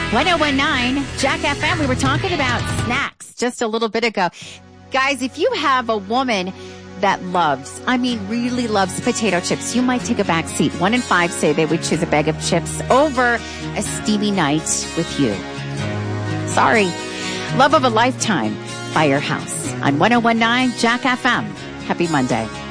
1019 Jack FM. We were talking about snacks just a little bit ago. Guys, if you have a woman that really loves potato chips, you might take a back seat. 1 in 5 say they would choose a bag of chips over a steamy night with you. Sorry. Love of a lifetime, Firehouse on 1019 Jack FM. Happy Monday.